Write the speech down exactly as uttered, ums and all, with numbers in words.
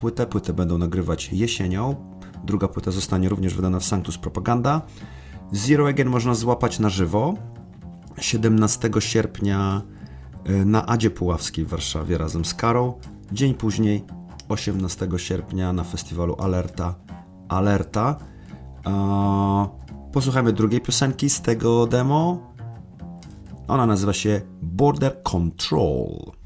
płytę. Płytę będą nagrywać jesienią. Druga płyta zostanie również wydana w Sanctus Propaganda. Zero Again można złapać na żywo siedemnastego sierpnia na Adzie Puławskiej w Warszawie razem z Karą. Dzień później, osiemnastego sierpnia na festiwalu Alerta. Alerta. Posłuchajmy drugiej piosenki z tego demo. Ona nazywa się Border Control.